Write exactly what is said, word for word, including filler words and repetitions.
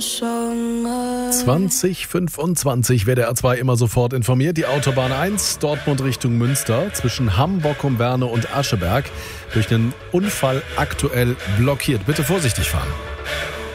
zwanzig fünfundzwanzig W D R zwei immer sofort informiert. Die Autobahn eins, Dortmund Richtung Münster, zwischen Hamm-Bockum-Werne und Ascheberg, durch einen Unfall aktuell blockiert. Bitte vorsichtig fahren.